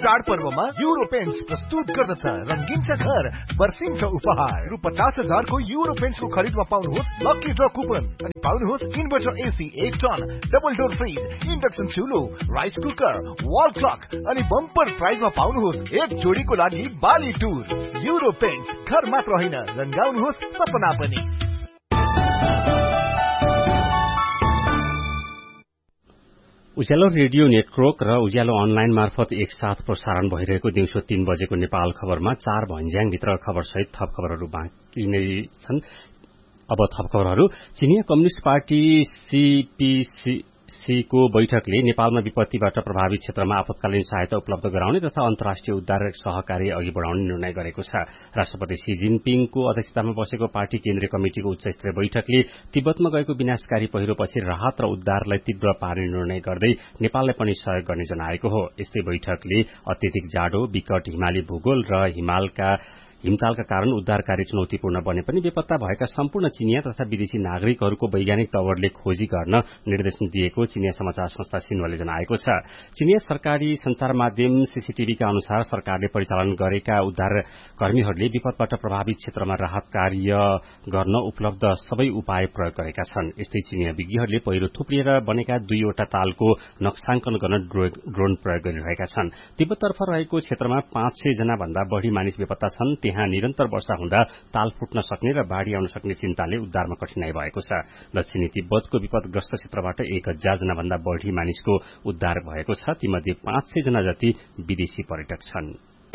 चाडपर्वमा euro paints प्रस्तुत गर्दछ रंगीन छ घर वर्षिन्छ उपहार रु 50,000 को युरो पेन्ट्सको खरिदमा पाउनुहोस् लकी ड्र कुपन अनि पाउनुहोस् inverter AC 1 ton double door fridge induction चुलो rice cooker wall clock अनि बम्पर प्राइजमा पाउनुहोस् एक जोडीको लागि बाली टुर युरो पेन्ट्स घर मात्र होइन रंगाउनुहोस् सपना पनि। उज्यालो रेडियो नेटवर्क र उज्यालो अनलाइन मार्फत एकसाथ प्रसारण भइरहेको दिउँसो 3 बजेको नेपाल खबरमा 4 भन्ज्याङभित्र खबरसहित थप खबरहरू बाँकी नै छन्। अब थप खबरहरू। चिनिया कम्युनिस्ट पार्टी सीपीसी को बैठकले नेपालमा विपत्तिबाट प्रभावित क्षेत्रमा आपतकालीन सहायता उपलब्ध गराउने तथा अन्तर्राष्ट्रिय उद्धार सहकारी अघि बढ़ाउने निर्णय गरेको छ। राष्ट्रपति शी जिनपिङको अध्यक्षतामा बसेको पार्टी केन्द्रीय कमिटिको उच्चस्तरीय बैठकले तिब्बतमा गएको विनाशकारी पहिरोपछि राहत र उद्धारलाई तीव्र पार्ने निर्णय गर्दै नेपाललाई पनि सहयोग गर्ने जनाएको हो। यस्तै बैठकले अत्यधिक जाडो, विकट हिमाली भूगोल र हिमतालका कारण उद्धार कार्य चुनौतीपूर्ण बने पनि बेपत्ता भएका सम्पूर्ण चिनिया तथा विदेशी नागरिकहरूको वैज्ञानिक तवरले खोजी गर्न निर्देशन दिएको चिनिया समाचार संस्था सिन्हुवाले जनाएको छ। चिनिया सरकारी संचार माध्यम सीसीटीभीका अनुसार सरकारले परिचालन गरेका उद्धार कर्मीहरूले विपदबाट प्रभावित क्षेत्रमा राहत कार्य गर्न उपलब्ध सबै उपाय प्रयोग गरेका छन्। यस्तै चिनिया विज्ञहरूले पहिरो थुप्रिएर बनेका 2वटा तालको नक्साङ्कन गर्न ड्रोन प्रयोग गरिरहेका छन्। तिब्बततर्फ रहेको क्षेत्रमा 500 जना भन्दा बढ़ी मानिस बेपत्ता छन्। त्यहाँ निरन्तर वर्षा हुँदा ताल फुट्न सक्ने र बाढ़ी आउन सक्ने चिन्ताले उद्धारमा कठिनाई भएको छ। दक्षिणी तिब्बतको विपदग्रस्त क्षेत्रबाट 1000 जना भन्दा बढ़ी मानिसको उद्धार भएको छ। तीमध्ये 500 जना जति विदेशी पर्यटक छन्।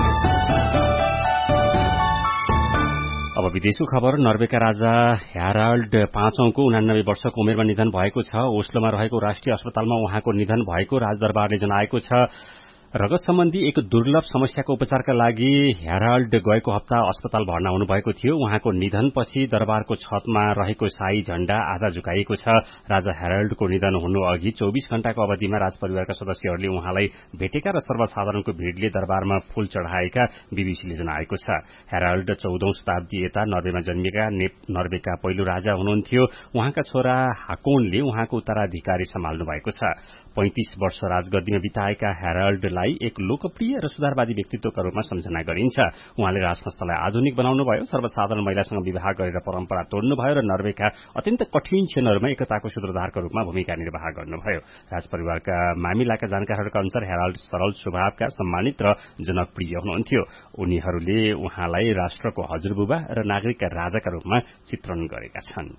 अब विदेशको खबर। नर्वेका राजा ह्याराल्ड पाँचौंको 89 वर्षको उमेरमा निधन भएको छ। ओस्लोमा रहेको राष्ट्रिय अस्पतालमा उहाँको निधन भएको राजदरबारले जनाएको छ। रगत सम्बन्धी एक दुर्लभ समस्याको उपचारका लागि ह्याराल्ड गएको हप्ता अस्पताल भर्ना हुनुभएको थियो। उहाँको निधनपछि दरबारको छतमा रहेको शाही झण्डा आधा झुकाइएको छ। राजा ह्याराल्डको निधन हुनु अघि 24 घण्टाको अवधिमा राजपरिवारका सदस्यहरूले उहाँलाई भेटेका र सर्वसाधारणको भीड़ले दरबारमा फूल चढ़ाएका बीबीसीले जनाएको छ। ह्याराल्ड 14औं शताब्दी यता नर्वेमा जन्मिएका नर्वेका पहिलो राजा हुनुहुन्थ्यो। उहाँका छोरा हाकोनले उहाँको उत्तराधिकारी सम्हाल्नु भएको छ। 35 वर्ष राजगद्दीमा बिताएका ह्याराल्डलाई एक लोकप्रिय र सुधारवादी व्यक्तित्वका रूपमा सम्झना गरिन्छ। उहाँले राजसंस्थालाई आधुनिक बनाउनुभयो, सर्वसाधारण महिलासँग विवाह गरेर परम्परा तोड्नुभयो र नर्वेका अत्यन्त कठिन क्षणहरूमा एकताको सूत्रधारका रूपमा भूमिका निर्वाह गर्नुभयो। राजपरिवारका मामिलाका जानकारहरूका अनुसार ह्याराल्ड सरल स्वभावका, सम्मानित र जनप्रिय हुनुहुन्थ्यो। उनीहरूले उहाँलाई राष्ट्रको हजुरबुबा र नागरिकका राजाका रूपमा चित्रण गरेका छन्।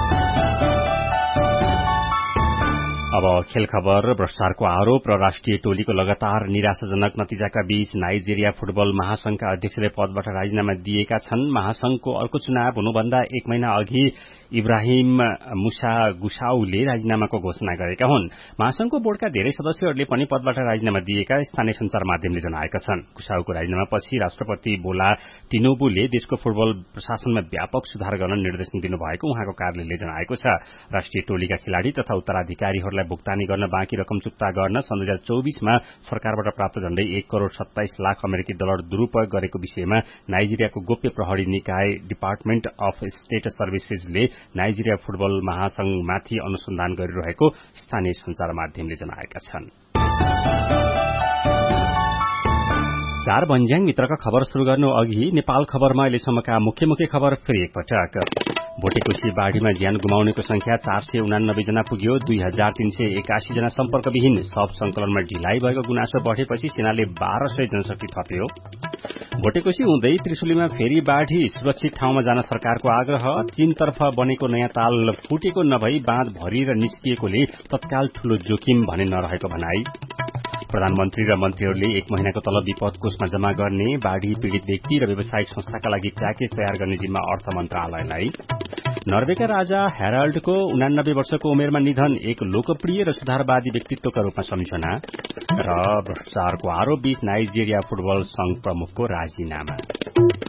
अब खेल खबर। भ्रष्टाचारको आरोप र राष्ट्रिय टोलीको लगातार निराशाजनक नतिजाका बीच नाइजेरिया फुटबल महासंघका अध्यक्षले पदबाट राजीनामा दिएका छन्। महासंघको अर्को चुनाव हुनुभन्दा 1 महिना अघि इब्राहिम मुसा गुसाउले राजीनामाको घोषणा गरेका हुन्। महासंघको बोर्डका धेरै सदस्यहरूले पनि पदबाट राजीनामा दिएका स्थानीय संचार माध्यमले जनाएका छन्। गुसाउको राजीनामापछि राष्ट्रपति बोला टिनोबुले देशको फुटबल प्रशासनमा व्यापक सुधार गर्न निर्देशन दिनुभएको उहाँको कार्यालयले जनाएको छ। राष्ट्रिय टोलीका खेलाड़ी तथा उत्तराधिकारीहरूलाई भुक्तानी गर्न बाँकी रकम चुक्ता गर्न सन् 2024 मा सरकारबाट प्राप्त झण्डै 1 करोड़ 27 लाख अमेरिकी डलर दुरूपयोग गरेको विषयमा नाइजेरियाको गोप्य प्रहरी निकाय department of state सर्भिसेजले Nigeria football महासंघमाथि अनुसन्धान गरिरहेको स्थानीय संचार माध्यमले जनाएका छन्। 4 भन्ज्याङ मित्रका खबर शुरू गर्नु अघि नेपाल खबरमा अहिलेसम्मका मुख्य खबर फेरि एकपटक। भोटेकोशी बाढ़ीमा ज्यान गुमाउनेको संख्या 489 जना पुग्यो। 2381 जना सम्पर्कविहीन। सब संकलनमा ढिलाइ भएको गुनासो बढ़ेपछि सेनाले 1200 जनशक्ति थप्यो। भोटेकोशी हुँदै त्रिशुलीमा फेरि बाढ़ी, सुरक्षित ठाउँमा जान सरकारको आग्रह। चीनतर्फ बनेको नयाँ ताल फुटेको नभई बाँध भरिएर निस्किएकोले तत्काल ठूलो जोखिम भने नरहेको भनाई। प्रधानमन्त्री र मन्त्रीहरूले 1 महिनाको तलब विपद कोषमा जम्मा गर्ने। बाढ़ी पीड़ित व्यक्ति र व्यावसायिक संस्थाका लागि प्याकेज तयार गर्ने जिम्मा अर्थ मन्त्रालयलाई। नर्वेका राजा ह्याराल्डको 89 वर्षको उमेरमा निधन, एक लोकप्रिय र सुधारवादी व्यक्तित्वका रूपमा सम्झना। र भ्रष्टाचारको आरोप बीच नाइजेरिया फुटबल संघ प्रमुखको राजीनामा।